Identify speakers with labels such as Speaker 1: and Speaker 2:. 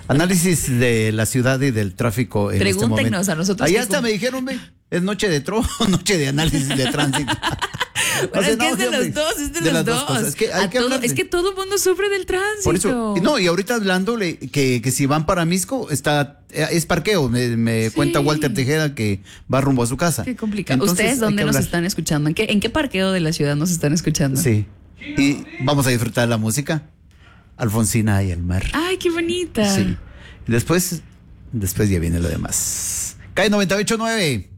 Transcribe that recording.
Speaker 1: Análisis de la ciudad y del tráfico en este momento.
Speaker 2: Pregúntenos a nosotros.
Speaker 1: Allá hasta me dijeron, ve, es noche de noche de análisis de tránsito.
Speaker 2: Bueno, es que es de los dos, es de los dos.
Speaker 1: Cosas. Es que hay que hablar
Speaker 2: es que todo el mundo sufre del tránsito.
Speaker 1: Por eso, no, y ahorita hablándole que si van para Misco, es parqueo. Me cuenta Walter Tejeda que va rumbo a su casa.
Speaker 2: Qué complicado.
Speaker 1: Entonces,
Speaker 2: ¿Ustedes dónde nos están escuchando? ¿En qué parqueo de la ciudad nos están escuchando?
Speaker 1: Sí. Y vamos a disfrutar de la música. Alfonsina y el mar.
Speaker 2: Ay, qué bonita.
Speaker 1: Sí. Y después ya viene lo demás. Cae 98.9.